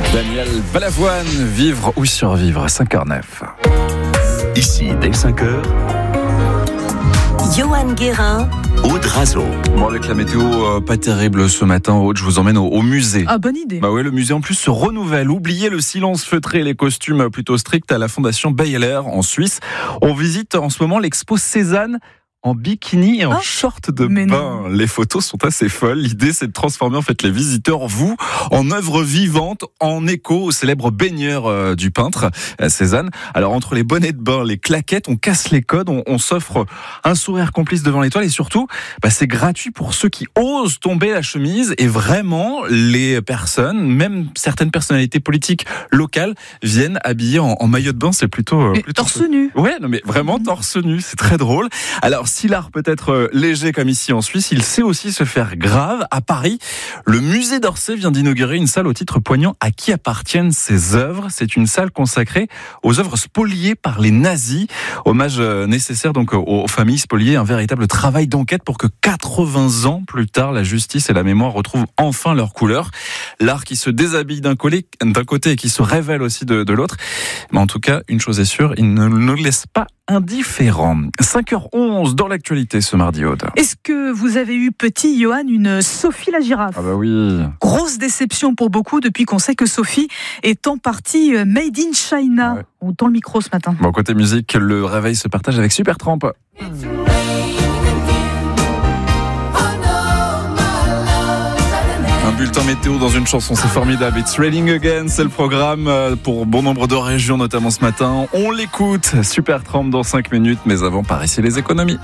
Daniel Balavoine, vivre ou survivre, 5h09. Ici, dès 5h, Johan Guérin, Aude Razo. Bon, avec la météo pas terrible ce matin, Aude, je vous emmène au musée. Ah, bonne idée. Bah ouais, le musée en plus se renouvelle. Oubliez le silence feutré et les costumes plutôt stricts à la Fondation Bayer en Suisse. On visite en ce moment l'expo Cézanne en bikini et en short de bain. Non. Les photos sont assez folles. L'idée, c'est de transformer en fait les visiteurs, vous, en œuvre vivante, en écho au célèbre baigneur du peintre Cézanne. Alors entre les bonnets de bain, les claquettes, on casse les codes, on s'offre un sourire complice devant l'étoile et surtout, c'est gratuit pour ceux qui osent tomber la chemise. Et vraiment, les personnes, même certaines personnalités politiques locales, viennent habillées en maillot de bain. C'est plutôt torse nu. Ouais, non mais vraiment torse nu, c'est très drôle. Alors si l'art peut être léger comme ici en Suisse, il sait aussi se faire grave. À Paris, le musée d'Orsay vient d'inaugurer une salle au titre poignant à qui appartiennent ses œuvres. C'est une salle consacrée aux œuvres spoliées par les nazis. Hommage nécessaire donc aux familles spoliées, un véritable travail d'enquête pour que 80 ans plus tard, la justice et la mémoire retrouvent enfin leur couleur. L'art qui se déshabille d'un côté et qui se révèle aussi de l'autre. Mais en tout cas, une chose est sûre, il ne nous laisse pas indifférents. 5h11 dans l'actualité ce mardi, Aude. Est-ce que vous avez eu petit, Johan, une Sophie la girafe ? Ah bah oui. Grosse déception pour beaucoup depuis qu'on sait que Sophie est en partie made in China. Ouais. On tend le micro ce matin. Bon, côté musique, le réveil se partage avec Supertramp. Un bulletin météo dans une chanson, c'est formidable. It's raining again, c'est le programme pour bon nombre de régions, notamment ce matin. On l'écoute, Supertramp dans 5 minutes, mais avant, par ici les économies.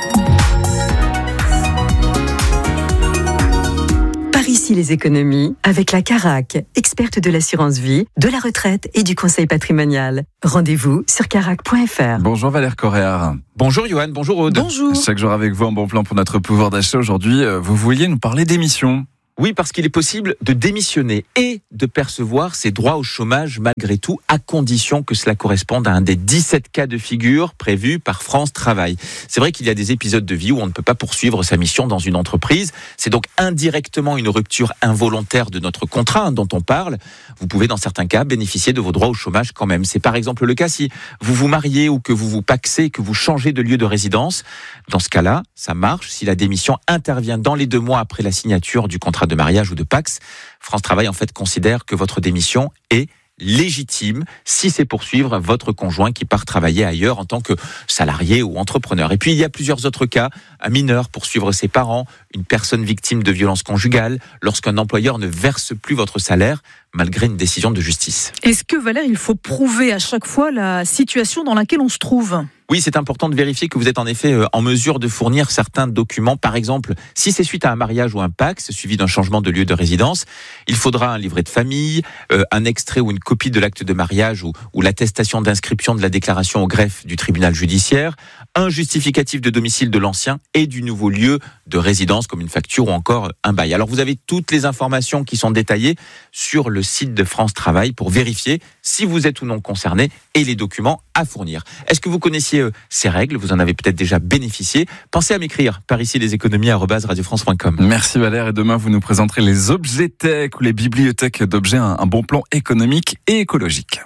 par ici les économies avec la Carac, experte de l'assurance vie, de la retraite et du conseil patrimonial. Rendez-vous sur carac.fr. Bonjour Valère Corréard. Bonjour Johan, bonjour Aude. Bonjour. Chaque jour avec vous, un bon plan pour notre pouvoir d'achat. Aujourd'hui, vous vouliez nous parler d'émissions. Oui, parce qu'il est possible de démissionner et de percevoir ses droits au chômage malgré tout, à condition que cela corresponde à un des 17 cas de figure prévus par France Travail. C'est vrai qu'il y a des épisodes de vie où on ne peut pas poursuivre sa mission dans une entreprise. C'est donc indirectement une rupture involontaire de notre contrat dont on parle. Vous pouvez dans certains cas bénéficier de vos droits au chômage quand même. C'est par exemple le cas si vous vous mariez ou que vous vous pacsez, que vous changez de lieu de résidence. Dans ce cas-là, ça marche si la démission intervient dans les 2 mois après la signature du contrat de mariage ou de Pacs. France Travail en fait considère que votre démission est légitime si c'est pour suivre votre conjoint qui part travailler ailleurs en tant que salarié ou entrepreneur. Et puis il y a plusieurs autres cas, un mineur pour suivre ses parents, une personne victime de violences conjugales, lorsqu'un employeur ne verse plus votre salaire malgré une décision de justice. Est-ce que Valère, il faut prouver à chaque fois la situation dans laquelle on se trouve ? Oui, c'est important de vérifier que vous êtes en effet en mesure de fournir certains documents. Par exemple, si c'est suite à un mariage ou un Pacs suivi d'un changement de lieu de résidence, il faudra un livret de famille, un extrait ou une copie de l'acte de mariage ou l'attestation d'inscription de la déclaration au greffe du tribunal judiciaire, un justificatif de domicile de l'ancien et du nouveau lieu de résidence comme une facture ou encore un bail. Alors vous avez toutes les informations qui sont détaillées sur le site de France Travail pour vérifier si vous êtes ou non concerné et les documents à fournir. Est-ce que vous connaissiez ces règles? Vous en avez peut-être déjà bénéficié. Pensez à m'écrire par ici leséconomies@radiofrance.com. Merci Valère, et demain vous nous présenterez les objets tech ou les bibliothèques d'objets, un bon plan économique et écologique.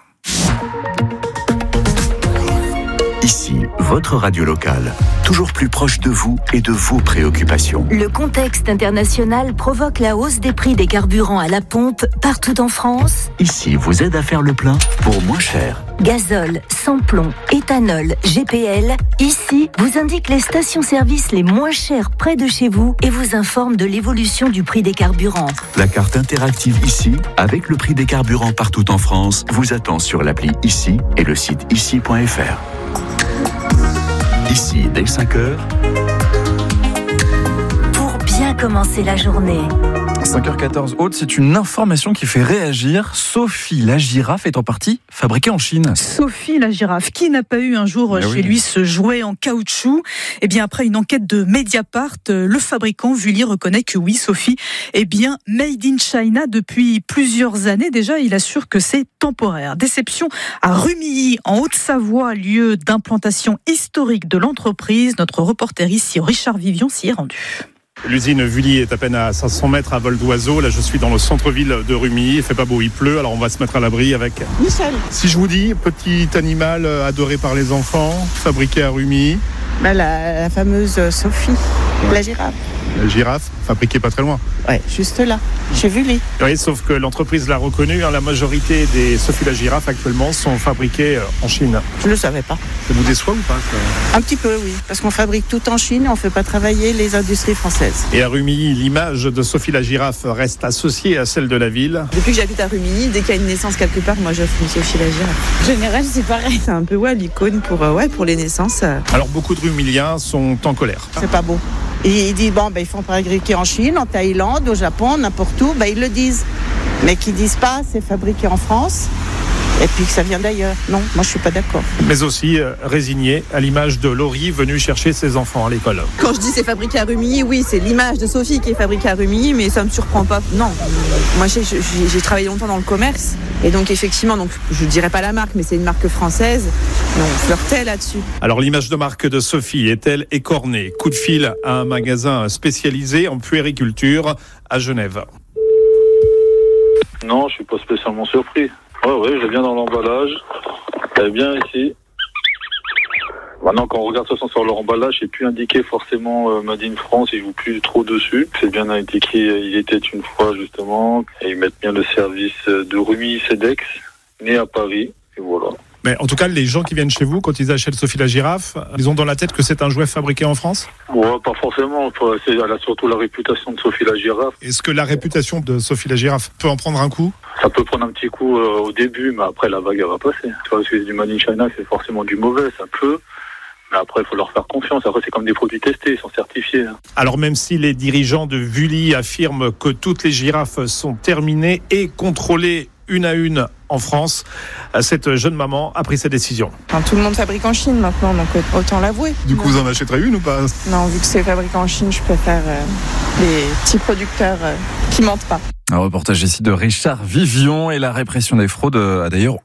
Ici, votre radio locale, toujours plus proche de vous et de vos préoccupations. Le contexte international provoque la hausse des prix des carburants à la pompe partout en France. Ici, vous aide à faire le plein pour moins cher. Gazole, sans-plomb, éthanol, GPL. Ici, vous indique les stations-service les moins chères près de chez vous et vous informe de l'évolution du prix des carburants. La carte interactive ici, avec le prix des carburants partout en France, vous attend sur l'appli Ici et le site ici.fr. Ici, dès 5h, Pour bien commencer la journée. 5h14, Aude, c'est une information qui fait réagir. Sophie la girafe est en partie fabriquée en Chine. Sophie la girafe, qui n'a pas eu un jour chez lui ce jouet en caoutchouc ? Eh bien, après une enquête de Mediapart, le fabricant Vully reconnaît que oui, Sophie est bien made in China depuis plusieurs années. Déjà, il assure que c'est temporaire. Déception à Rumilly, en Haute-Savoie, lieu d'implantation historique de l'entreprise. Notre reporter ici, Richard Vivian, s'y est rendu. L'usine Vully est à peine à 500 mètres à vol d'oiseau. Là, je suis dans le centre-ville de Rumilly. Il fait pas beau, il pleut. Alors, on va se mettre à l'abri avec Michel. Si je vous dis petit animal adoré par les enfants, fabriqué à Rumilly. La fameuse Sophie, la girafe. La girafe, fabriquée pas très loin. Ouais, juste là, chez Vully. Oui, sauf que l'entreprise l'a reconnu. La majorité des Sophie la girafe actuellement sont fabriquées en Chine. Je le savais pas. Ça vous déçoit ou pas Un petit peu, oui. Parce qu'on fabrique tout en Chine et on fait pas travailler les industries françaises. Et à Rumilly, l'image de Sophie la girafe reste associée à celle de la ville. Depuis que j'habite à Rumilly, dès qu'il y a une naissance quelque part, moi j'offre une Sophie la girafe. En général, c'est pareil. C'est un peu l'icône pour les naissances. Alors beaucoup de Rumilliens sont en colère. C'est pas beau. Et ils disent, ils font fabriquer en Chine, en Thaïlande, au Japon, n'importe où, ils le disent. Mais qu'ils disent pas, c'est fabriqué en France, et puis que ça vient d'ailleurs. Non, moi je suis pas d'accord. Mais aussi résigné à l'image de Laurie venue chercher ses enfants à l'école. Quand je dis c'est fabriqué à Rumilly, oui, c'est l'image de Sophie qui est fabriquée à Rumilly, mais ça me surprend pas. Non, moi j'ai travaillé longtemps dans le commerce, et donc effectivement, je dirais pas la marque, mais c'est une marque française. Non, on flirtait là-dessus. Alors l'image de marque de Sophie est-elle écornée? Coup de fil à un magasin spécialisé en puériculture à Genève. Non, je suis pas spécialement surpris. Ouais, j'ai bien dans l'emballage. Elle est bien ici. Maintenant, quand on regarde ça sur leur emballage, c'est plus indiqué forcément Made in France, ils jouent plus trop dessus. C'est bien indiqué, il était une fois justement. Et ils mettent bien le service de Rumilly Cedex, né à Paris. Et voilà. Mais en tout cas, les gens qui viennent chez vous, quand ils achètent Sophie la girafe, ils ont dans la tête que c'est un jouet fabriqué en France ? Ouais, pas forcément. Elle a surtout la réputation de Sophie la girafe. Est-ce que la réputation de Sophie la girafe peut en prendre un coup ? Ça peut prendre un petit coup au début, mais après la vague elle va passer. Tu vois, parce que c'est du Made in China, c'est forcément du mauvais, ça peut. Mais après, il faut leur faire confiance. Après, c'est comme des produits testés, ils sont certifiés. Alors, même si les dirigeants de Vully affirment que toutes les girafes sont terminées et contrôlées une à une en France, cette jeune maman a pris sa décision. Tout le monde fabrique en Chine maintenant, donc autant l'avouer. Du coup, vous en achèterez une ou pas ? Non, vu que c'est fabriqué en Chine, je préfère les petits producteurs qui mentent pas. Un reportage ici de Richard Vivion, et la répression des fraudes a d'ailleurs